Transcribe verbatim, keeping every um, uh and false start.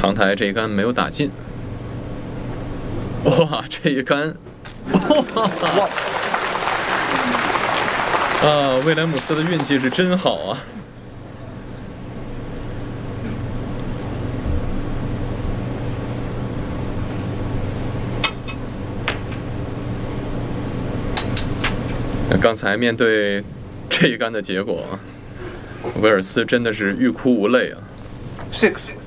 长台这一杆没有打进。哇，这一杆，哇！啊，威廉姆斯的运气是真好啊！刚才面对这一杆的结果，威尔斯真的是欲哭无泪啊。 Six.